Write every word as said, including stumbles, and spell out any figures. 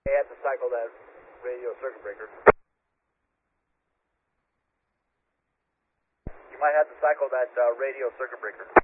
You have to cycle that radio circuit breaker. You might have to cycle that uh, radio circuit breaker.